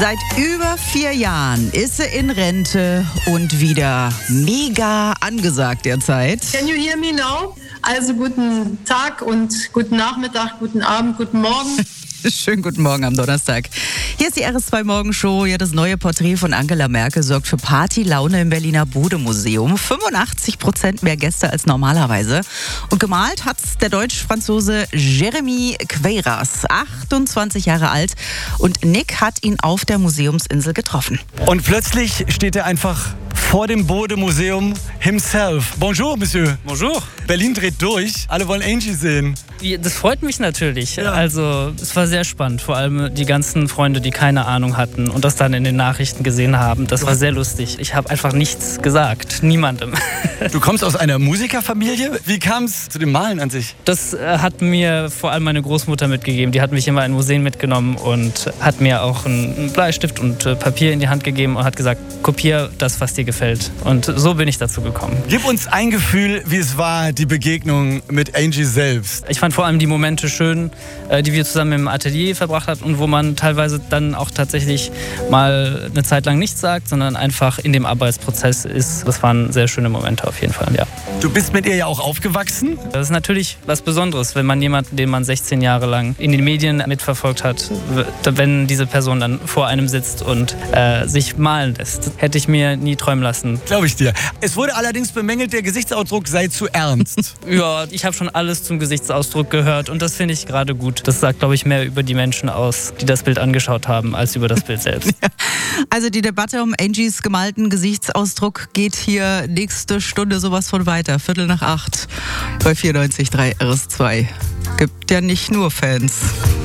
Seit über 4 Jahren ist sie in Rente und wieder mega angesagt derzeit. Can you hear me now? Also guten Tag und guten Nachmittag, guten Abend, guten Morgen. Schönen guten Morgen am Donnerstag. Hier ist die RS2 Morgenshow. Ja, das neue Porträt von Angela Merkel sorgt für Partylaune im Berliner Bode-Museum. 85% mehr Gäste als normalerweise. Und gemalt hat's der Deutsch-Franzose Jérémy Queyras, 28 Jahre alt. Und Nick hat ihn auf der Museumsinsel getroffen. Und plötzlich steht er einfach vor dem Bode-Museum himself. Bonjour, Monsieur. Bonjour. Berlin dreht durch. Alle wollen Angie sehen. Das freut mich natürlich. Ja. Also es war sehr spannend. Vor allem die ganzen Freunde, die keine Ahnung hatten und das dann in den Nachrichten gesehen haben. Das war sehr lustig. Ich habe einfach nichts gesagt. Niemandem. Du kommst aus einer Musikerfamilie. Wie kam es zu dem Malen an sich? Das hat mir vor allem meine Großmutter mitgegeben. Die hat mich immer in Museen mitgenommen und hat mir auch einen Bleistift und Papier in die Hand gegeben und hat gesagt, kopier das, was dir gefällt. Und so bin ich dazu gekommen. Gib uns ein Gefühl, wie es war, die Begegnung mit Angie selbst. Ich fand vor allem die Momente schön, die wir zusammen im Atelier verbracht haben und wo man teilweise dann auch tatsächlich mal eine Zeit lang nichts sagt, sondern einfach in dem Arbeitsprozess ist. Das waren sehr schöne Momente auf jeden Fall, ja. Du bist mit ihr ja auch aufgewachsen. Das ist natürlich was Besonderes, wenn man jemanden, den man 16 Jahre lang in den Medien mitverfolgt hat, wenn diese Person dann vor einem sitzt und sich malen lässt. Hätte ich mir nie träumen lassen. Glaube ich dir. Es wurde allerdings bemängelt, der Gesichtsausdruck sei zu ernst. Ja, ich habe schon alles zum Gesichtsausdruck gehört und das finde ich gerade gut. Das sagt, glaube ich, mehr über die Menschen aus, die das Bild angeschaut haben, als über das Bild selbst. Also die Debatte um Angies gemalten Gesichtsausdruck geht hier nächste Stunde sowas von weiter. 7:45 bei 94.3 RS2. Gibt ja nicht nur Fans.